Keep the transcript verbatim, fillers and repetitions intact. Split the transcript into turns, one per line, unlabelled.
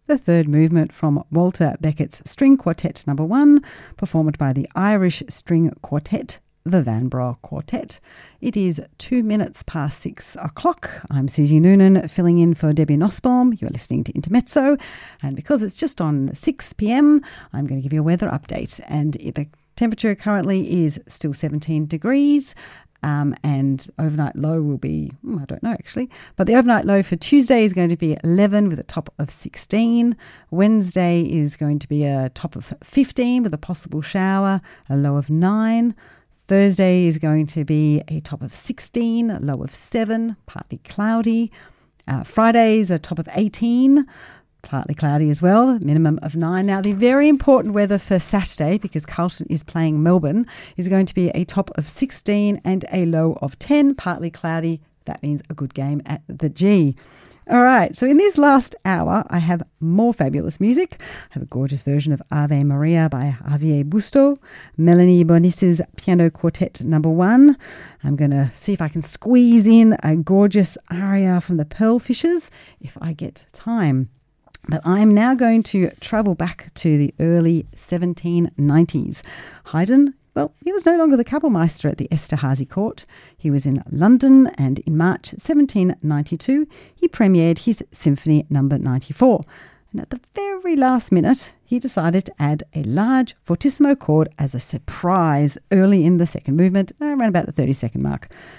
the third movement from Walter Beckett's String Quartet number one, performed by the Irish String Quartet, the Vanbrugh Quartet. It is two minutes past six o'clock. I'm Susie Noonan, filling in for Debbie Nussbaum. You're listening to Intermezzo, and because it's just on six p.m, I'm going to give you a weather update. And the temperature currently is still seventeen degrees. Um, and overnight low will be, I don't know actually, but the overnight low for Tuesday is going to be eleven with a top of sixteen. Wednesday is going to be a top of fifteen with a possible shower, a low of nine. Thursday is going to be a top of sixteen, a low of seven, partly cloudy. Uh, Friday is a top of eighteen, partly cloudy as well, minimum of nine. Now, the very important weather for Saturday, because Carlton is playing Melbourne, is going to be a top of sixteen and a low of ten, partly cloudy. That means a good game at the G. All right, so in this last hour, I have more fabulous music. I have a gorgeous version of Ave Maria by Javier Busto, Melanie Bonis's Piano Quartet number one. I'm going to see if I can squeeze in a gorgeous aria from the Pearlfishers if I get time. But I'm now going to travel back to the early seventeen nineties. Haydn, well, he was no longer the Kapellmeister at the Esterhazy Court. He was in London, and in March seventeen ninety-two, he premiered his Symphony number ninety-four. And at the very last minute, he decided to add a large fortissimo chord as a surprise early in the second movement, around about the thirty-second mark.